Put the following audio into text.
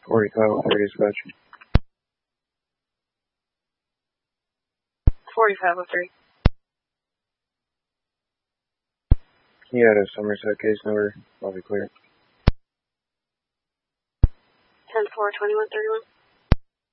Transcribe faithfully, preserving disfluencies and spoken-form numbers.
forty-five oh three dispatch. forty-five oh three. He had a Somerset case number. I'll be clear. ten four twenty-one thirty-one.